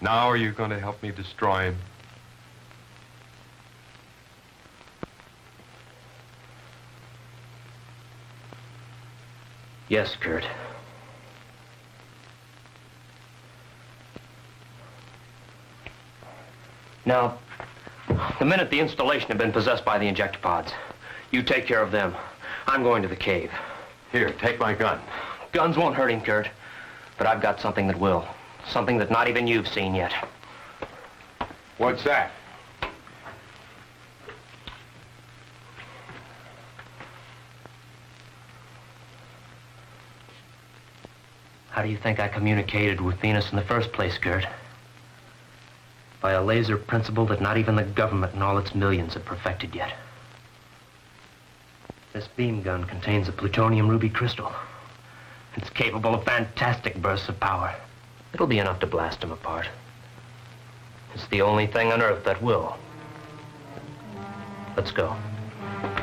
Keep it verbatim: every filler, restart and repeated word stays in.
Now are you going to help me destroy him? Yes, Kurt. Now, the minute the installation had been possessed by the injector pods, you take care of them. I'm going to the cave. Here, take my gun. Guns won't hurt him, Kurt. But I've got something that will. Something that not even you've seen yet. What's that? How do you think I communicated with Venus in the first place, Kurt? By a laser principle that not even the government and all its millions have perfected yet. This beam gun contains a plutonium ruby crystal. It's capable of fantastic bursts of power. It'll be enough to blast them apart. It's the only thing on Earth that will. Let's go.